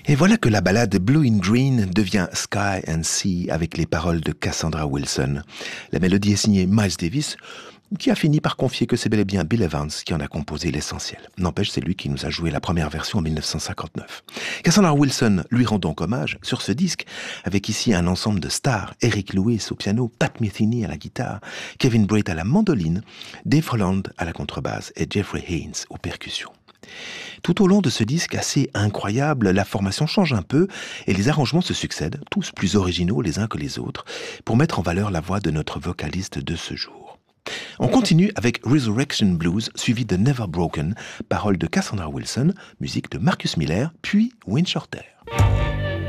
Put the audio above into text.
Et voilà que la ballade Blue in Green devient Sky and Sea avec les paroles de Cassandra Wilson. La mélodie est signée Miles Davis, qui a fini par confier que c'est bel et bien Bill Evans qui en a composé l'essentiel. N'empêche, c'est lui qui nous a joué la première version en 1959. Cassandra Wilson lui rend donc hommage sur ce disque, avec ici un ensemble de stars, Eric Lewis au piano, Pat Metheny à la guitare, Kevin Bright à la mandoline, Dave Holland à la contrebasse et Jeffrey Haynes aux percussions. Tout au long de ce disque assez incroyable, la formation change un peu et les arrangements se succèdent, tous plus originaux les uns que les autres, pour mettre en valeur la voix de notre vocaliste de ce jour. On continue avec Resurrection Blues, suivi de Never Broken, paroles de Cassandra Wilson, musique de Marcus Miller, puis Wayne Shorter.